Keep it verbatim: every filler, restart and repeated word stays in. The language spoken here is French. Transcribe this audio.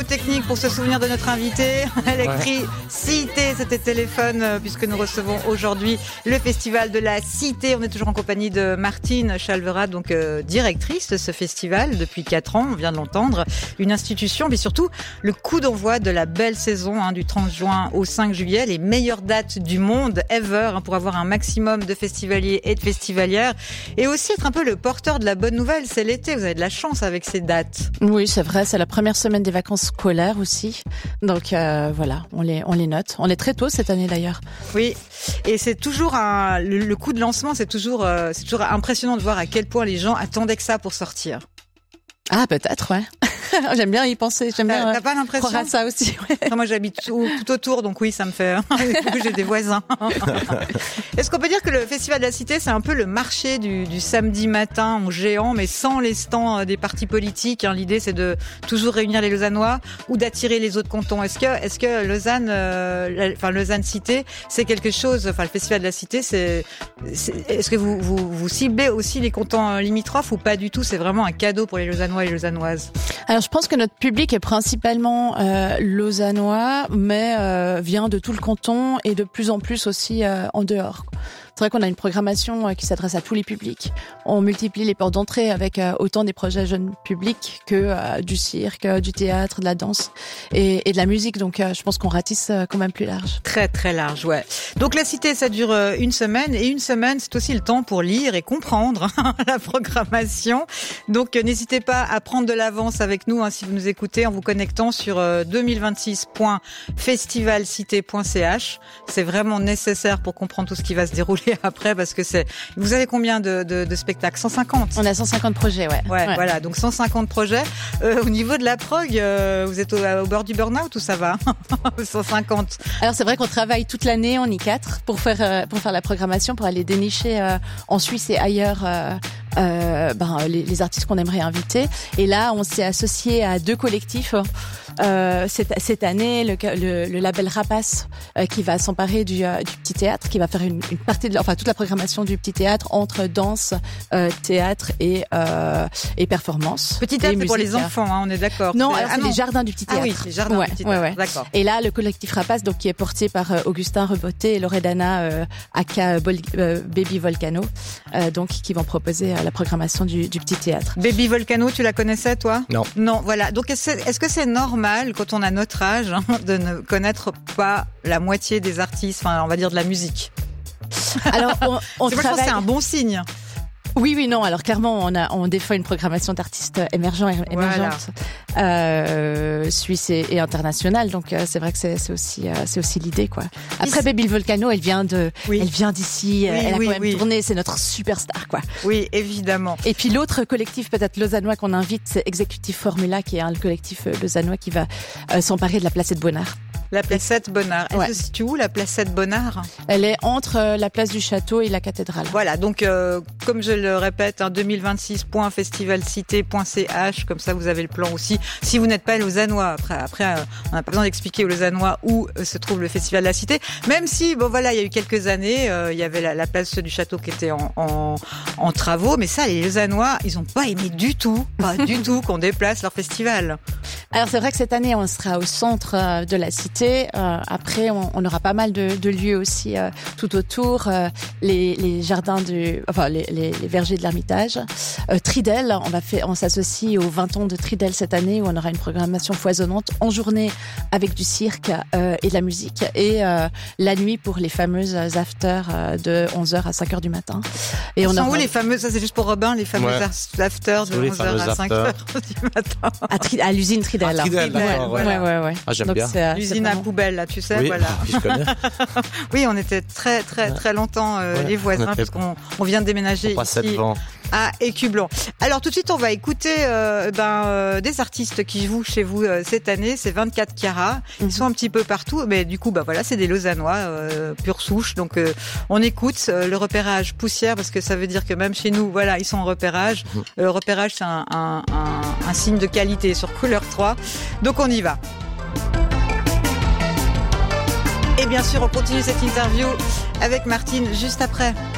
technique pour se souvenir de notre invité. Elle écrit ouais. Cité, c'était téléphone, puisque nous recevons aujourd'hui le festival de la Cité. On est toujours en compagnie de Martine Chalverat, donc euh, directrice de ce festival depuis quatre ans. On vient de l'entendre. Une institution, mais surtout le coup d'envoi de la belle saison hein, du trente juin au cinq juillet. Les meilleures dates du monde ever hein, pour avoir un maximum de festivaliers et de festivalières. Et aussi être un peu le porteur de la bonne nouvelle. C'est l'été, vous avez de la chance avec ces dates. Oui, c'est vrai. C'est la première semaine des vacances scolaires aussi. Donc euh, voilà, on les, on les note. On est très tôt cette année d'ailleurs. Oui, et c'est toujours un, le, le coup de lancement, c'est toujours, euh, c'est toujours impressionnant de voir à quel point les gens attendaient que ça pour sortir. Ah, peut-être, ouais. J'aime bien y penser. J'aime bien. T'as pas l'impression croire à ça aussi. Ouais. Moi, j'habite tout, tout autour, donc oui, ça me fait. J'ai des voisins. Est-ce qu'on peut dire que le Festival de la Cité, c'est un peu le marché du, du samedi matin en géant, mais sans les stands des partis politiques. Hein. L'idée, c'est de toujours réunir les Lausannois ou d'attirer les autres cantons. Est-ce que, est-ce que Lausanne, euh, enfin Lausanne Cité, c'est quelque chose. Enfin, le Festival de la Cité, c'est. c'est est-ce que vous, vous vous ciblez aussi les cantons limitrophes ou pas du tout? C'est vraiment un cadeau pour les Lausannois et les Lausannoises. Alors, je pense que notre public est principalement euh, lausannois, mais euh, vient de tout le canton et de plus en plus aussi euh, en dehors. C'est vrai qu'on a une programmation qui s'adresse à tous les publics. On multiplie les portes d'entrée avec euh, autant des projets jeunes publics que euh, du cirque, euh, du théâtre, de la danse et, et de la musique. Donc, euh, je pense qu'on ratisse euh, quand même plus large. Très, très large, ouais. Donc, la Cité, ça dure euh, une semaine. Et une semaine, c'est aussi le temps pour lire et comprendre la programmation. Donc, euh, n'hésitez pas à prendre de l'avance avec nous hein, si vous nous écoutez en vous connectant sur euh, deux mille vingt-six point festivalcité point c h. C'est vraiment nécessaire pour comprendre tout ce qui va se dérouler après parce que c'est. Vous avez combien de, de, de spectacles? cent cinquante. On a cent cinquante projets, ouais. Ouais, ouais. Voilà. Donc cent cinquante projets. Euh, au niveau de la prog, euh, vous êtes au, au bord du burn-out ou ça va? cent cinquante. Alors c'est vrai qu'on travaille toute l'année en I quatre pour faire euh, pour faire la programmation, pour aller dénicher euh, en Suisse et ailleurs. Euh, Euh, ben, les, les artistes qu'on aimerait inviter. Et là, on s'est associé à deux collectifs. Euh, cette, cette année, le, le, le label Rapace euh, qui va s'emparer du, euh, du petit théâtre, qui va faire une, une partie de, la, enfin toute la programmation du petit théâtre entre danse, euh, théâtre et euh, et performance. Petit théâtre, c'est pour les enfants, hein, on est d'accord. Non, c'est, alors, ah, c'est non. les jardins du petit théâtre. Ah oui, les jardins ouais, du petit théâtre. Ouais, ouais. D'accord. Et là, le collectif Rapace, donc qui est porté par euh, Augustin Reboté et Loredana euh, aka Bol- euh, Baby Volcano, euh, donc qui vont proposer euh, la programmation du, du petit théâtre. Baby Volcano, tu la connaissais toi? Non. Non, voilà. Donc est-ce, est-ce que c'est normal quand on a notre âge hein, de ne connaître pas la moitié des artistes, enfin on va dire de la musique? Alors on, on c'est travaille. Moi, je pense que c'est un bon signe. Oui, oui, non. Alors clairement, on a, on défend une programmation d'artistes émergents, émergentes, voilà. euh, suisses et, et internationales. Donc euh, c'est vrai que c'est, c'est aussi, euh, c'est aussi l'idée, quoi. Après, Baby Volcano, elle vient de, oui. elle vient d'ici. Oui, elle a oui, quand même oui. tourné. C'est notre superstar, quoi. Oui, évidemment. Et puis l'autre collectif, peut-être lausannois qu'on invite, c'est Executive Formula, qui est un collectif lausannois qui va euh, s'emparer de la Placette Bonnard. La Placette Bonnard. Elle ouais. se situe où, la Placette Bonnard? Elle est entre la place du Château et la cathédrale. Voilà, donc euh, comme je le répète, hein, deux mille vingt-six point festivalcité point c h, comme ça vous avez le plan aussi. Si vous n'êtes pas lausannois, après, après euh, on n'a pas besoin d'expliquer aux lausannois où euh, se trouve le Festival de la Cité. Même si, bon voilà, il y a eu quelques années, euh, il y avait la, la place du Château qui était en, en, en travaux, mais ça, les lausannois, ils n'ont pas aimé du tout, pas du tout qu'on déplace leur festival. Alors c'est vrai que cette année, on sera au centre de la Cité. Euh, après, on, on aura pas mal de, de lieux aussi euh, tout autour, euh, les, les jardins du, enfin les, les, les vergers de l'Ermitage. Euh, Tridel, on va faire, on s'associe aux vingt ans de Tridel cette année où on aura une programmation foisonnante en journée avec du cirque euh, et de la musique et euh, la nuit pour les fameuses afters euh, de onze heures à cinq heures du matin. Et on, on aura... où les fameuses, ça c'est juste pour Robin, les fameuses ouais. afters de onze heures à cinq heures du matin. À, tri, à l'usine Tridel. À Tridel, ouais, d'accord, ouais, ouais, ouais, ouais. Ah, j'aime donc bien. C'est, l'usine c'est à poubelle, là, tu sais, oui, voilà. Je connais. Oui, on était très, très, très longtemps euh, ouais, les voisins, parce qu'on on vient de déménager ici à Écublon. Alors, tout de suite, on va écouter euh, ben, euh, des artistes qui jouent chez vous euh, cette année. C'est vingt-quatre carats. Ils mm-hmm. sont un petit peu partout, mais du coup, bah voilà, c'est des Lausannois, euh, pure souche. Donc, euh, on écoute euh, le repérage poussière, parce que ça veut dire que même chez nous, voilà, ils sont en repérage. Mm-hmm. Le repérage, c'est un, un, un, un signe de qualité sur Couleur trois. Donc, on y va. Et bien sûr, on continue cette interview avec Martine juste après.